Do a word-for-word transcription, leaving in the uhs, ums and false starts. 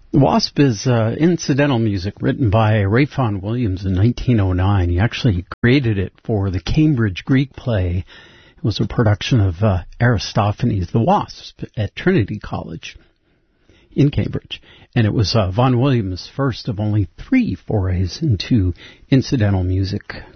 Wasp is uh, incidental music written by Ralph Vaughan Williams in nineteen oh nine. He actually created it for the Cambridge Greek play. It was a production of uh, Aristophanes' The Wasp at Trinity College in Cambridge. And it was uh, Vaughan Williams' first of only three forays into incidental music.